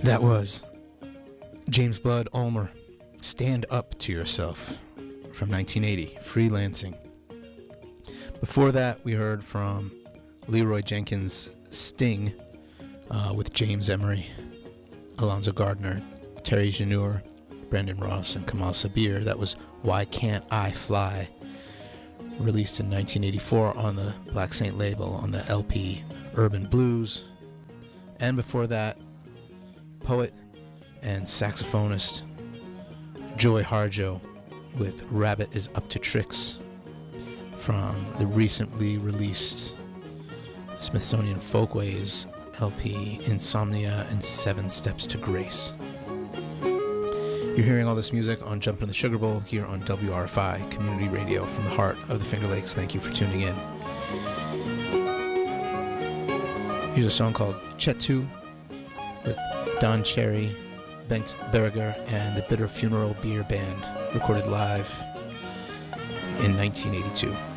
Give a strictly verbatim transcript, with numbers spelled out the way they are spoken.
That was James Blood Ulmer, Stand Up to Yourself, from nineteen eighty, Freelancing. Before that, we heard from Leroy Jenkins' Sting uh, with James Emery, Alonzo Gardner, Terry Janur, Brandon Ross, and Kamal Sabir. That was Why Can't I Fly, released in nineteen eighty-four on the Black Saint label on the L P Urban Blues. And before that, poet and saxophonist Joy Harjo with Rabbit is Up to Tricks from the recently released Smithsonian Folkways L P Insomnia and Seven Steps to Grace. You're hearing all this music on Jumpin' the Sugar Bowl here on W R F I Community Radio from the heart of the Finger Lakes. Thank you for tuning in. Here's a song called Chetu with Don Cherry, Bengt Berger, and the Bitter Funeral Beer Band, recorded live in nineteen eighty-two.